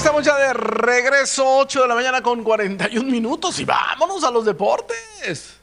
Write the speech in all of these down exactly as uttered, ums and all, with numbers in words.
Estamos ya de regreso, ocho de la mañana con cuarenta y un minutos y vámonos a los deportes.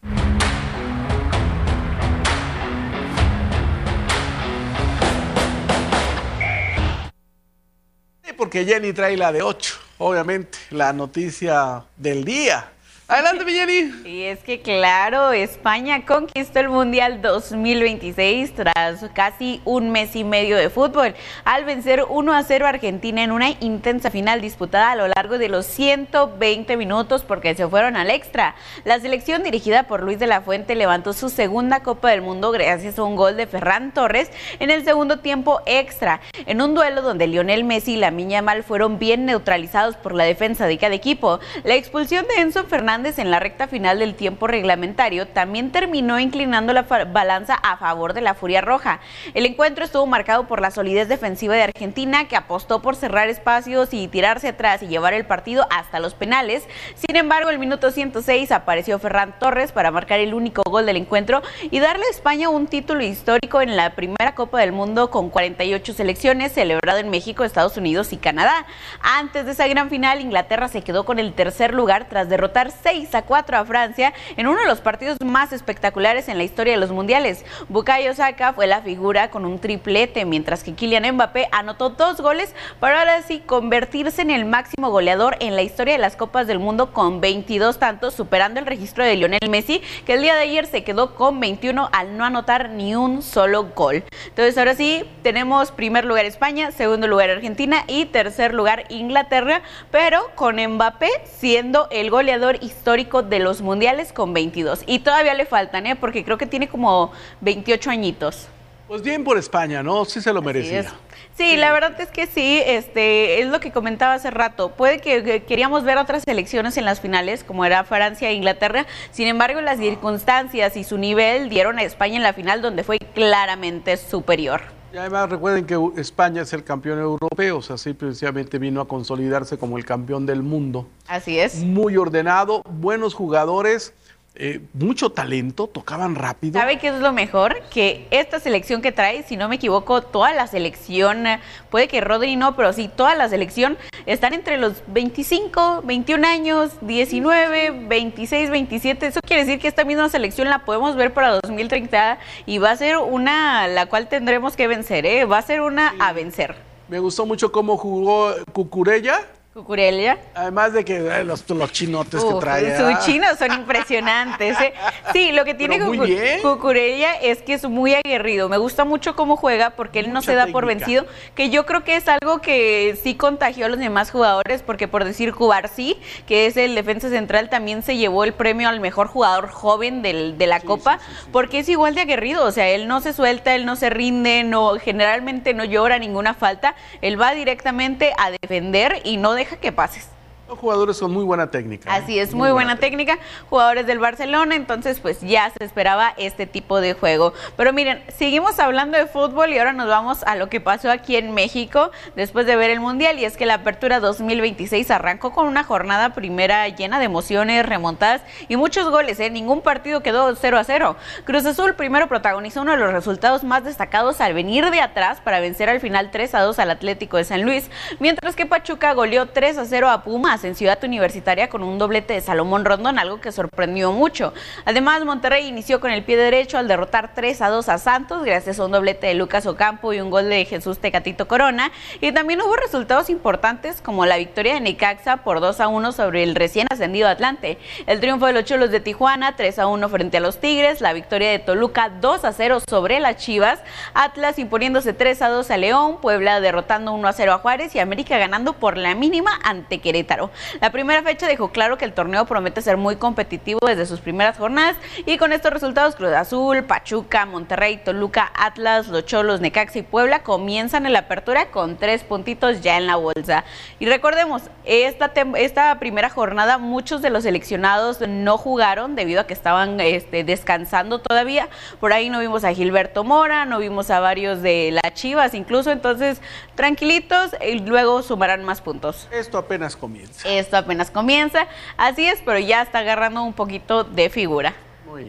Porque Jenny trae la de ocho, obviamente, la noticia del día. Adelante, mi Jenny. Y es que claro, España conquistó el Mundial dos mil veintiséis tras casi un mes y medio de fútbol, al vencer uno a cero a Argentina en una intensa final disputada a lo largo de los ciento veinte minutos porque se fueron al extra. La selección dirigida por Luis de la Fuente levantó su segunda Copa del Mundo gracias a un gol de Ferran Torres en el segundo tiempo extra, en un duelo donde Lionel Messi y Lamine Yamal fueron bien neutralizados por la defensa de cada equipo. La expulsión de Enzo Fernández en la recta final del tiempo reglamentario también terminó inclinando la balanza a favor de la Furia Roja. El encuentro estuvo marcado por la solidez defensiva de Argentina, que apostó por cerrar espacios y tirarse atrás y llevar el partido hasta los penales. Sin embargo, el minuto ciento seis apareció Ferran Torres para marcar el único gol del encuentro y darle a España un título histórico en la primera Copa del Mundo con cuarenta y ocho selecciones, celebrado en México, Estados Unidos y Canadá. Antes de esa gran final, Inglaterra se quedó con el tercer lugar tras derrotar seis a cuatro a Francia en uno de los partidos más espectaculares en la historia de los mundiales. Bukayo Saka fue la figura con un triplete, mientras que Kylian Mbappé anotó dos goles para ahora sí convertirse en el máximo goleador en la historia de las Copas del Mundo con veintidós tantos, superando el registro de Lionel Messi, que el día de ayer se quedó con veintiuno al no anotar ni un solo gol. Entonces ahora sí tenemos primer lugar España, segundo lugar Argentina y tercer lugar Inglaterra, pero con Mbappé siendo el goleador histórico histórico de los mundiales con veintidós. Y todavía le faltan, ¿eh? Porque creo que tiene como veintiocho añitos. Pues bien por España, ¿no? Sí se lo merecía. Sí, sí, la verdad es que sí, este, es lo que comentaba hace rato. Puede que, que queríamos ver otras selecciones en las finales, como era Francia e Inglaterra. Sin embargo, las circunstancias y su nivel dieron a España en la final, donde fue claramente superior. Y además recuerden que España es el campeón europeo, o sea, sí, precisamente vino a consolidarse como el campeón del mundo. Así es. Muy ordenado, buenos jugadores, eh, mucho talento, tocaban rápido. ¿Sabe qué es lo mejor? Que esta selección que trae, si no me equivoco, toda la selección, puede que Rodri no, pero sí, toda la selección están entre los veinticinco, veintiún años, diecinueve, veintiséis, veintisiete. Eso quiere decir que esta misma selección la podemos ver para dos mil treinta y va a ser una la cual tendremos que vencer, ¿eh? Va a ser una sí. a vencer. Me gustó mucho cómo jugó Cucurella. Cucurella. Además de que eh, los, los chinotes Uf, que trae. Sus chinos son impresionantes. ¿eh? Sí, lo que tiene Cucu Cucurella es que es muy aguerrido. Me gusta mucho cómo juega porque él Mucha no se da técnica. por vencido, que yo creo que es algo que sí contagió a los demás jugadores, porque por decir Cubarsí, que es el defensa central, también se llevó el premio al mejor jugador joven del, de la sí, Copa, sí, sí, sí. porque es igual de aguerrido. O sea, él no se suelta, él no se rinde, no generalmente no llora ninguna falta. Él va directamente a defender y no deja que pases. Los jugadores con muy buena técnica. Así es, muy, muy buena, buena técnica. técnica, jugadores del Barcelona, entonces pues ya se esperaba este tipo de juego. Pero miren, seguimos hablando de fútbol y ahora nos vamos a lo que pasó aquí en México después de ver el Mundial, y es que la Apertura dos mil veintiséis arrancó con una jornada primera llena de emociones, remontadas y muchos goles, ¿eh? Ningún partido quedó cero a cero. Cruz Azul primero protagonizó uno de los resultados más destacados al venir de atrás para vencer al final tres a dos al Atlético de San Luis, mientras que Pachuca goleó tres a cero a Pumas en Ciudad Universitaria con un doblete de Salomón Rondón, algo que sorprendió mucho. Además, Monterrey inició con el pie derecho al derrotar tres a dos a Santos gracias a un doblete de Lucas Ocampo y un gol de Jesús Tecatito Corona. Y también hubo resultados importantes como la victoria de Necaxa por dos a uno sobre el recién ascendido Atlante, el triunfo de los Cholos de Tijuana tres a uno frente a los Tigres, la victoria de Toluca dos a cero sobre las Chivas, Atlas imponiéndose tres a dos a León, Puebla derrotando uno a cero a Juárez y América ganando por la mínima ante Querétaro. La primera fecha dejó claro que el torneo promete ser muy competitivo desde sus primeras jornadas, y con estos resultados Cruz Azul, Pachuca, Monterrey, Toluca, Atlas, los Cholos, Necaxa y Puebla comienzan en la apertura con tres puntitos ya en la bolsa. Y recordemos, esta, esta primera jornada muchos de los seleccionados no jugaron debido a que estaban este, descansando todavía. Por ahí no vimos a Gilberto Mora, no vimos a varios de las Chivas incluso, entonces tranquilitos y luego sumarán más puntos. Esto apenas comienza. Esto apenas comienza, así es, pero ya está agarrando un poquito de figura. Muy bien.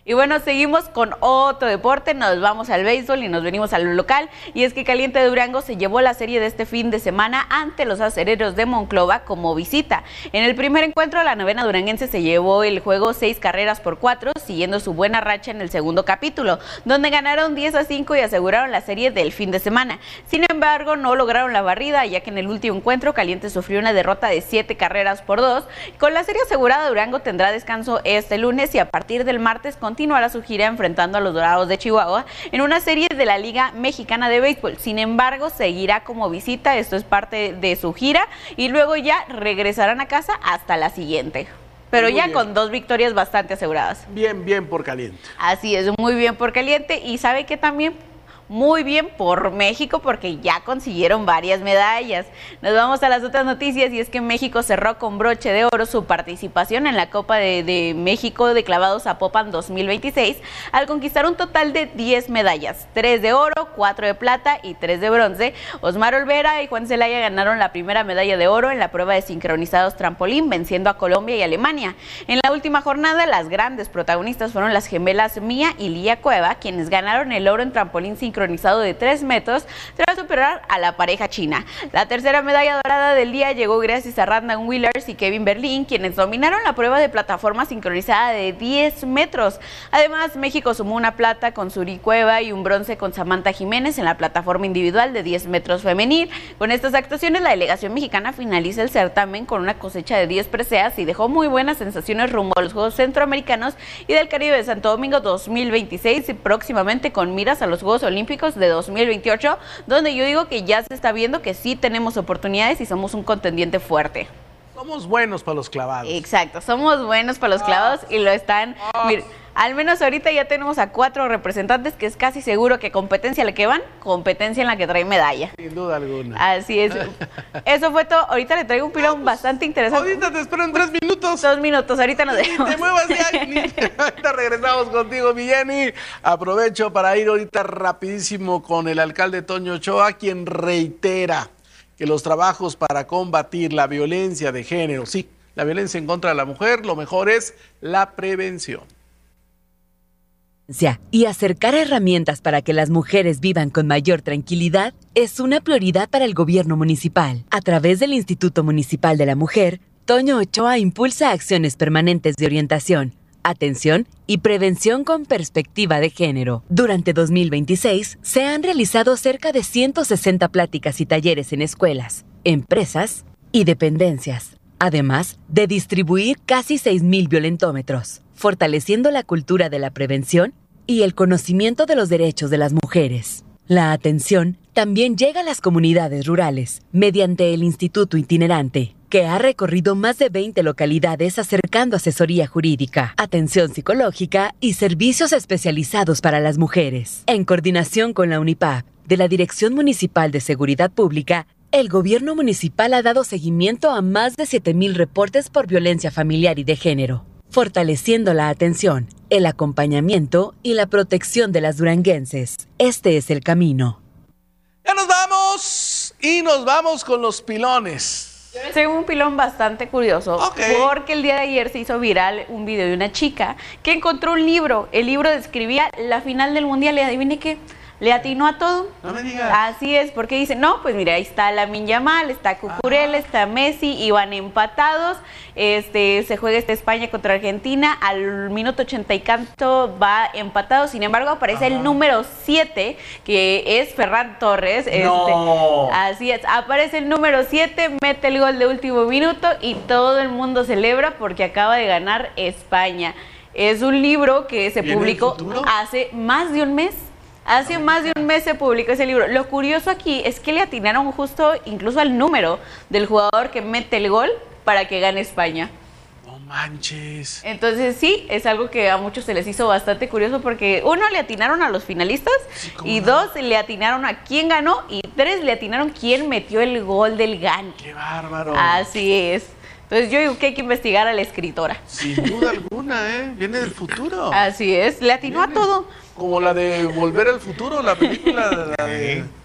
Y bueno, seguimos con otro deporte, nos vamos al béisbol y nos venimos al local, y es que Caliente de Durango se llevó la serie de este fin de semana ante los acereros de Monclova como visita. En el primer encuentro, la novena duranguense se llevó el juego seis carreras por cuatro, siguiendo su buena racha en el segundo capítulo, donde ganaron diez a cinco y aseguraron la serie del fin de semana. Sin embargo, no lograron la barrida, ya que en el último encuentro Caliente sufrió una derrota de siete carreras por dos. Con la serie asegurada, Durango tendrá descanso este lunes y a partir del martes con continuará su gira enfrentando a los Dorados de Chihuahua en una serie de la Liga Mexicana de Béisbol. Sin embargo, seguirá como visita, esto es parte de su gira, y luego ya regresarán a casa hasta la siguiente. Pero muy ya bien, con dos victorias bastante aseguradas. Bien, bien por Caliente. Así es, muy bien por Caliente. Y sabe que también muy bien por México, porque ya consiguieron varias medallas. Nos vamos a las otras noticias, y es que México cerró con broche de oro su participación en la Copa de, de México de Clavados Zapopan dos mil veintiséis, al conquistar un total de diez medallas, tres de oro, cuatro de plata y tres de bronce. Osmar Olvera y Juan Zelaya ganaron la primera medalla de oro en la prueba de sincronizados trampolín, venciendo a Colombia y Alemania. En la última jornada, las grandes protagonistas fueron las gemelas Mía y Lía Cueva, quienes ganaron el oro en trampolín sincronizado de tres metros tras superar a la pareja china. La tercera medalla dorada del día llegó gracias a Randan Willers y Kevin Berlín, quienes dominaron la prueba de plataforma sincronizada de diez metros. Además, México sumó una plata con Suri Cueva y un bronce con Samantha Jiménez en la plataforma individual de diez metros femenil. Con estas actuaciones, la delegación mexicana finaliza el certamen con una cosecha de diez preseas y dejó muy buenas sensaciones rumbo a los Juegos Centroamericanos y del Caribe de Santo Domingo dos mil veintiséis, y próximamente con miras a los Juegos Olímpicos de dos mil veintiocho, donde yo digo que ya se está viendo que sí tenemos oportunidades y somos un contendiente fuerte. Somos buenos para los clavados. Exacto, somos buenos para los clavados y lo están. Oh. Mira, al menos ahorita ya tenemos a cuatro representantes que es casi seguro que competencia la que van, competencia en la que trae medalla. Sin duda alguna. Así es. Eso fue todo. Ahorita le traigo un pilón pues, bastante interesante. Ahorita te espero en tres minutos. Dos minutos, ahorita nos dejamos. Te muevas ya, ahorita regresamos contigo, mi Jenny. Aprovecho para ir ahorita rapidísimo con el alcalde Toño Ochoa, quien reitera que los trabajos para combatir la violencia de género, sí, la violencia en contra de la mujer, lo mejor es la prevención. Y acercar herramientas para que las mujeres vivan con mayor tranquilidad es una prioridad para el gobierno municipal. A través del Instituto Municipal de la Mujer, Toño Ochoa impulsa acciones permanentes de orientación, atención y prevención con perspectiva de género. Durante dos mil veintiséis se han realizado cerca de ciento sesenta pláticas y talleres en escuelas, empresas y dependencias, además de distribuir casi seis mil violentómetros, fortaleciendo la cultura de la prevención y el conocimiento de los derechos de las mujeres. La atención también llega a las comunidades rurales mediante el Instituto Itinerante, que ha recorrido más de veinte localidades acercando asesoría jurídica, atención psicológica y servicios especializados para las mujeres. En coordinación con la UNIPAP, de la Dirección Municipal de Seguridad Pública, el gobierno municipal ha dado seguimiento a más de siete mil reportes por violencia familiar y de género, fortaleciendo la atención, el acompañamiento y la protección de las duranguenses. Este es el camino. Ya nos vamos y nos vamos con los pilones. Tengo un pilón bastante curioso, okay, porque el día de ayer se hizo viral un video de una chica que encontró un libro. El libro describía la final del mundial y adivine qué, le atinó a todo. No me digas. Así es, porque dice, no, pues mira, ahí está Lamine Yamal, está Cucurella, ah. está Messi, y van empatados. Este, se juega esta España contra Argentina, al minuto ochenta y canto va empatado. Sin embargo, aparece Ajá. el número siete, que es Ferran Torres. No. Este, así es, aparece el número siete, mete el gol de último minuto y todo el mundo celebra porque acaba de ganar España. Es un libro que se publicó hace más de un mes. Hace más de un mes se publicó ese libro. Lo curioso aquí es que le atinaron justo incluso al número del jugador que mete el gol para que gane España. No manches. Entonces sí, es algo que a muchos se les hizo bastante curioso porque uno, le atinaron a los finalistas, sí, y no? dos, le atinaron a quién ganó, y tres, le atinaron quién metió el gol del gane. ¡Qué bárbaro! Así es. Entonces yo digo que hay que investigar a la escritora. Sin duda alguna, ¿eh? Viene del futuro. Así es, le atinó Viene. a todo. Como la de Volver al Futuro, la película de... La de...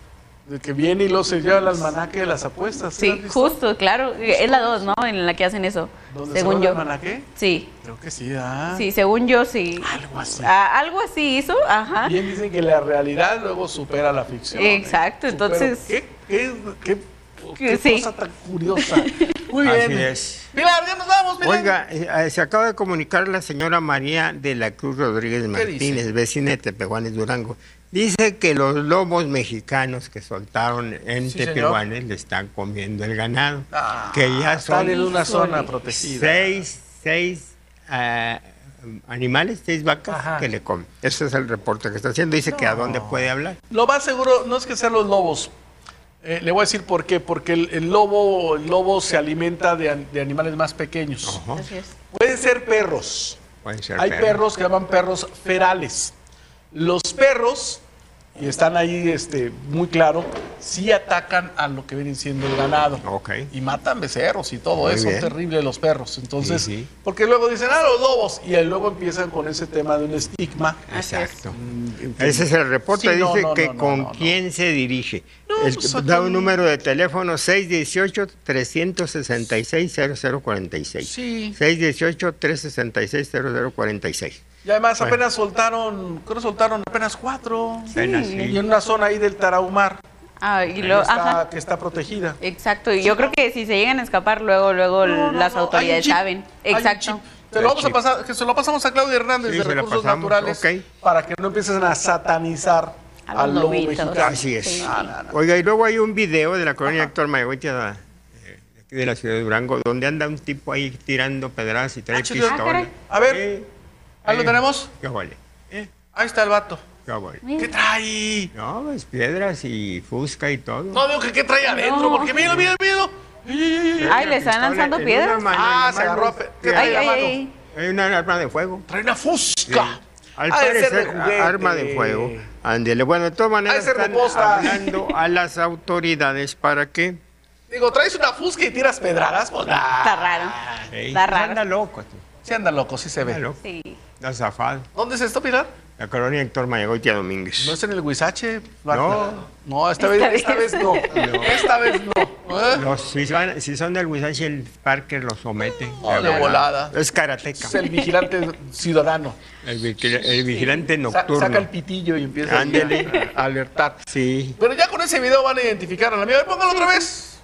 De que viene y luego se lleva el almanaque de las apuestas. Sí, justo, claro. Es la dos, ¿no? En la que hacen eso. ¿Dónde según se yo. el almanaque? Sí. Creo que sí, ¿ah? Sí, según yo, sí. Algo así. Ah, algo así hizo, ajá. Bien dicen que la realidad luego supera la ficción. Exacto, ¿eh? entonces... ¿Qué, qué, qué, qué sí. cosa tan curiosa? Muy bien. Así es. Pilar, ya nos vamos, Pilar. Oiga, eh, se acaba de comunicar la señora María de la Cruz Rodríguez Martínez, vecina de Tepehuanes, Durango. Dice que los lobos mexicanos que soltaron en Sí, Tepehuanes le están comiendo el ganado. Ah, que ya son están en una zona protegida. seis, seis uh, animales, seis vacas Ajá. que le comen. Ese es el reporte que está haciendo. Dice No. que a dónde puede hablar. Lo más seguro no es que sean los lobos. Eh, le voy a decir por qué. Porque el, el lobo el lobo se alimenta de, de animales más pequeños. Ajá. Así es. Pueden ser perros. Pueden ser Hay perros. perros que llaman perros ferales. Los perros, y están ahí este, muy claro, sí atacan a lo que viene siendo el ganado. Ok. Y matan becerros y todo Muy eso. bien. Son terribles los perros. Entonces, Sí, sí. porque luego dicen, ah, los lobos. Y luego empiezan con ese tema de un estigma. Así es. Exacto. Mm, Ese es el reporte. Sí, no, Dice no, que no, no, con no, no. quién se dirige. No, El- pues, da con- un número de teléfono seis uno ocho, tres seis seis, cero cero cuatro seis. Sí. seis uno ocho, tres seis seis, cero cero cuatro seis. Y además Bueno. apenas soltaron, creo que soltaron apenas cuatro. Apenas, sí. Y en una zona ahí del Tarahumar, Ah, y que luego, está, ajá. que está protegida. Exacto, y yo creo que si se llegan a escapar, luego, luego No, no, las no, autoridades hay un chip, saben. hay un Exacto. chip. Te lo Hay vamos a chip. pasar, que se lo pasamos a Claudia Hernández Sí, de se la Recursos pasamos, Naturales ok. para que no empiecen a satanizar A los al lobo lobitos. mexicano. Así es. Sí. Ah, no, no. Oiga, y luego hay un video de la colonia Ajá. Héctor Mayagüita, eh, de aquí de la ciudad de Durango, donde anda un tipo ahí tirando pedradas y trae Ah, chido. pistola. Ah, caray. A ver, Sí. ahí lo tenemos. ¿Qué vale? Eh, ahí está el vato. ¿Qué vale? Mira. ¿Qué trae? No, pues piedras y fusca y todo. No digo que qué trae adentro, No. porque mira, mira, mira. Ay, ay, ay, ay. Ay, le están Pistola lanzando en piedras. una mano, Ah, en la se agarró mano, a pe- que ¿qué Ay, trae la ay, mano? ay. hay una arma de fuego. Trae una fusca. Al Ha de ser parecer, de juguete. arma de fuego. Ándele. Bueno, de todas maneras, ser están reposta. hablando a las autoridades para que... Digo, traes una fusca y tiras pedradas, pues nah. Está raro. Ey, Está raro. Anda loco, tú. Sí anda loco, sí se Anda ve. loco. Sí. Está zafado. ¿Dónde es esto, Pilar? La colonia Héctor Mayagüita Domínguez. ¿No es en el Huizache? No. No, esta, vez, esta vez no. Esta vez no. ¿Eh? Los, si, son, si son del Huizache, el parque los somete. No, de volada. Es karateca. Es el vigilante ciudadano. El, vigil- el vigilante Sa- nocturno. saca el pitillo y empieza Ándele. a alertar. Sí. Pero ya con ese video van a identificar a la mía. A ver, póngalo otra vez.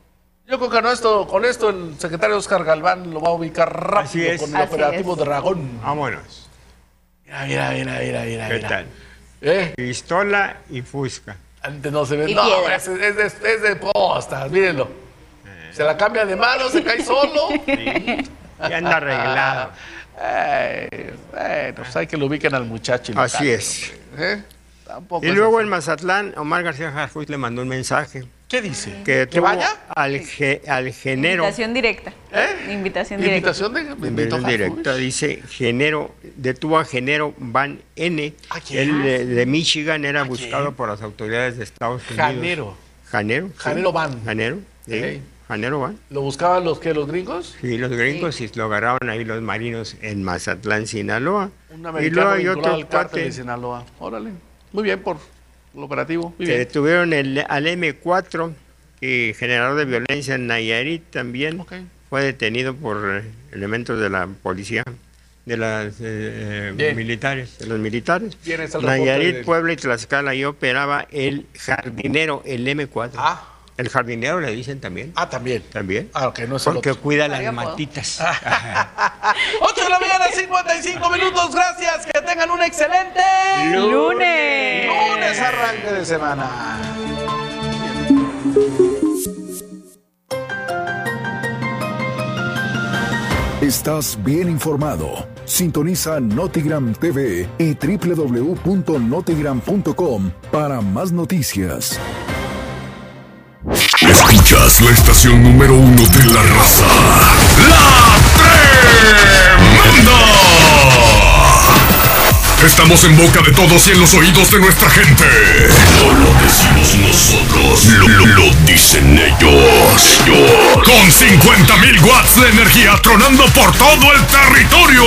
Yo creo que con esto, con esto el secretario Oscar Galván lo va a ubicar Así rápido es. con el Así operativo es. Dragón. Vámonos. Mira, mira, mira, mira, mira. ¿Qué mira. tal? ¿Eh? Pistola y fusca. Antes no se ve. Y No, piedras. es, es de, es de postas, mírenlo. Se la cambia de mano, se cae solo. Y anda arreglado. Ay, bueno, pues hay que lo ubiquen al muchacho. y lo Así cambien, es. hombre, ¿eh? Tampoco Y es luego así. en Mazatlán, Omar García Harfuch le mandó un mensaje ¿Qué dice? que ¿Que tuvo vaya? al, ge- al genero. Invitación directa. ¿Eh? Invitación directa. Invitación de En Benito directa Harfuch. dice Genero, detuvo a Genero Van N. ¿A quién? Él de, de Michigan era ¿A buscado quién? por las autoridades de Estados Unidos. Janero. Janero. sí. Janero Van. Janero, sí. Ok. Janero Van. ¿Lo buscaban los que los gringos? Sí, los gringos y lo agarraron ahí los marinos en Mazatlán, Sinaloa. Un Y luego americano hay vinculado otro al cártel cuate de Sinaloa. Órale. Muy bien por el operativo. Muy que bien. detuvieron el, al M cuatro, que generador de violencia en Nayarit también. Ok. Fue detenido por eh, elementos de la policía, de las eh, Bien. militares, de los militares. Bien, está el reporte Nayarit, de- Puebla y Tlaxcala, ahí operaba el jardinero, el M cuatro. Ah. El jardinero le dicen también. Ah, también. También. Ah, ok, no es el Porque otro. cuida las Había modo. matitas. ocho de la mañana, cincuenta y cinco minutos. Gracias. Que tengan un excelente Lunes. lunes, arranque de semana. Estás bien informado. Sintoniza Notigram T V y doble u doble u doble u punto notigram punto com para más noticias. Escuchas la estación número uno de la raza. ¡La Tremenda! Estamos en boca de todos y en los oídos de nuestra gente. No lo decimos nosotros, lo, lo, lo dicen ellos. ellos. Con cincuenta mil watts de energía tronando por todo el territorio.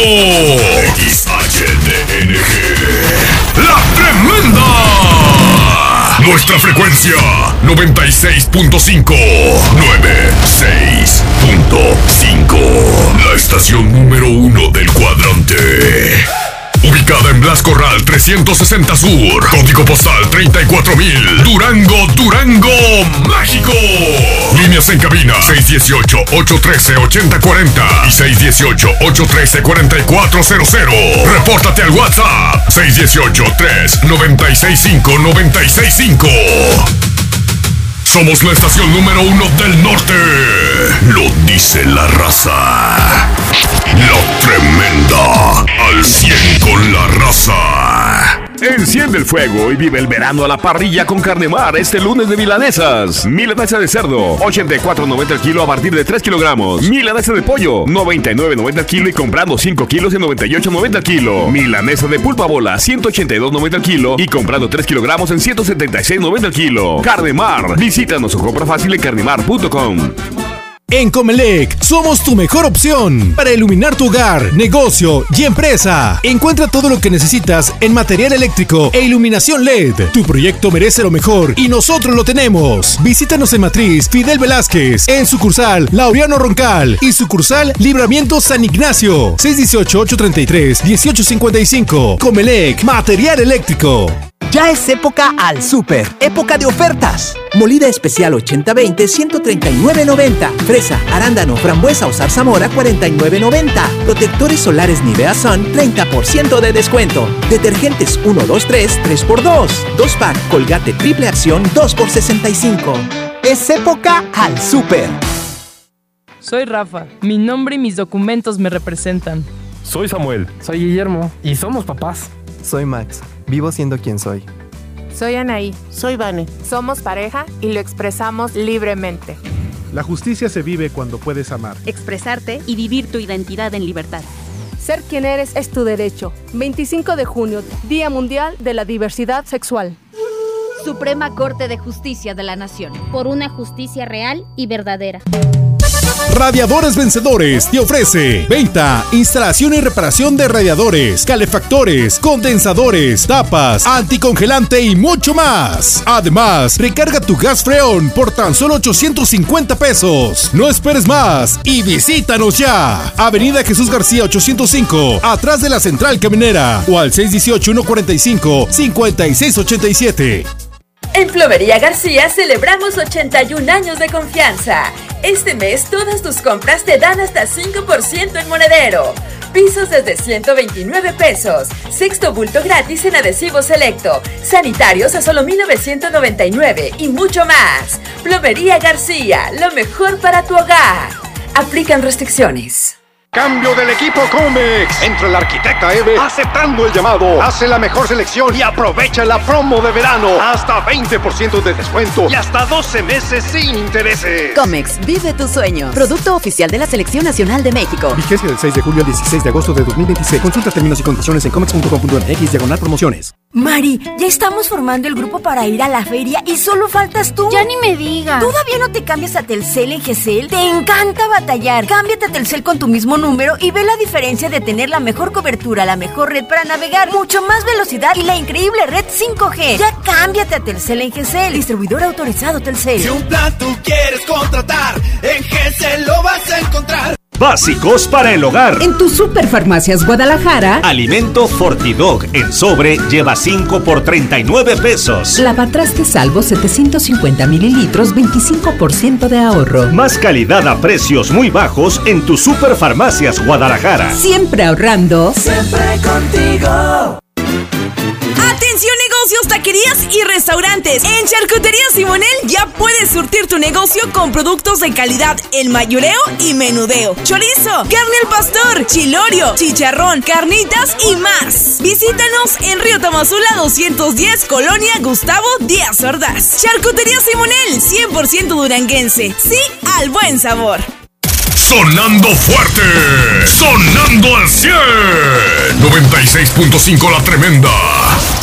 X H D N G. ¡La Tremenda! Nuestra frecuencia noventa y seis punto cinco. noventa y seis punto cinco. La estación número uno del cuadrante. Ubicada en Blas Corral trescientos sesenta Sur. Código postal treinta y cuatro mil. Durango, Durango, México. Líneas en cabina seis uno ocho, ocho uno tres, ocho cero cuatro cero y seis uno ocho, ocho uno tres, cuatro cuatro cero cero. Repórtate al WhatsApp seis uno ocho, tres nueve seis cinco, nueve seis cinco. Somos la estación número uno del norte. Lo dice la raza. La tremenda. Al cien con la raza. Enciende el fuego y vive el verano a la parrilla con Carnemar este lunes de milanesas. Milanesa de cerdo, ochenta y cuatro noventa el kilo a partir de tres kilogramos. Milanesa de pollo, noventa y nueve noventa el kilo y comprando cinco kilos en noventa y ocho noventa el kilo. Milanesa de pulpa bola, ciento ochenta y dos noventa el kilo y comprando tres kilogramos en ciento setenta y seis noventa el kilo. Carnemar, visítanos o compra fácil en carnemar punto com. En Comelec, somos tu mejor opción para iluminar tu hogar, negocio y empresa. Encuentra todo lo que necesitas en material eléctrico e iluminación L E D. Tu proyecto merece lo mejor y nosotros lo tenemos. Visítanos en Matriz Fidel Velázquez, en sucursal Laureano Roncal y sucursal Libramiento San Ignacio. seis uno ocho, ocho tres tres, uno ocho cinco cinco. Comelec, material eléctrico. Ya es época al súper, época de ofertas. Molida especial ochenta veinte, ciento treinta y nueve noventa. Fresa, arándano, frambuesa o zarzamora, cuarenta y nueve noventa. Protectores solares Nivea Sun, treinta por ciento de descuento. Detergentes uno, dos, tres, tres por dos. dos pack Colgate Triple Acción, dos por sesenta y cinco. Es época al súper. Soy Rafa. Mi nombre y mis documentos me representan. Soy Samuel. Soy Guillermo. Y somos papás. Soy Max. Vivo siendo quien soy. Soy Anaí. Soy Vane. Somos pareja y lo expresamos libremente. La justicia se vive cuando puedes amar, expresarte y vivir tu identidad en libertad. Ser quien eres es tu derecho. veinticinco de junio, Día Mundial de la Diversidad Sexual. Suprema Corte de Justicia de la Nación. Por una justicia real y verdadera. Radiadores Vencedores te ofrece venta, instalación y reparación de radiadores, calefactores, condensadores, tapas, anticongelante y mucho más. Además, recarga tu gas Freon por tan solo ochocientos cincuenta pesos. No esperes más y visítanos ya. Avenida Jesús García ochocientos cinco, atrás de la Central Caminera, o al seis uno ocho, uno cuatro cinco, cinco seis ocho siete. En Plomería García celebramos ochenta y un años de confianza. Este mes todas tus compras te dan hasta cinco por ciento en monedero. Pisos desde ciento veintinueve pesos. Sexto bulto gratis en adhesivo selecto. Sanitarios a solo mil novecientos noventa y nueve y mucho más. Plomería García, lo mejor para tu hogar. Aplican restricciones. Cambio del equipo Comex. Entra la arquitecta Eve aceptando el llamado. Hace la mejor selección y aprovecha la promo de verano. Hasta veinte por ciento de descuento y hasta doce meses sin intereses. Comex, vive tu sueño. Producto oficial de la Selección Nacional de México. Vigencia del seis de julio al dieciséis de agosto de dos mil veintiséis. Consulta términos y condiciones en comex punto com punto m x diagonal promociones. Mari, ya estamos formando el grupo para ir a la feria y solo faltas tú. Ya ni me digas. ¿Todavía no te cambias a Telcel en G C L? Te encanta batallar. Cámbiate a Telcel con tu mismo número y ve la diferencia de tener la mejor cobertura, la mejor red para navegar, mucho más velocidad y la increíble red cinco G. Ya cámbiate a Telcel en G C L. Distribuidor autorizado Telcel. Si un plan tú quieres contratar, en G C L lo vas a encontrar. Básicos para el hogar. En tu Superfarmacias Guadalajara, alimento Fortidog en sobre lleva cinco por treinta y nueve pesos. Lavatraste Salvo setecientos cincuenta mililitros, veinticinco por ciento de ahorro. Más calidad a precios muy bajos en tu Superfarmacias Guadalajara. Siempre ahorrando. Siempre contigo. Atención negocios, taquerías y restaurantes. En Charcutería Simonel ya puedes surtir tu negocio con productos de calidad en mayoreo y menudeo. Chorizo, carne al pastor, chilorio, chicharrón, carnitas y más. Visítanos en Río Tamazula doscientos diez, Colonia Gustavo Díaz Ordaz. Charcutería Simonel, cien por ciento duranguense. Sí al buen sabor. Sonando fuerte, sonando al cien. noventa y seis punto cinco La Tremenda.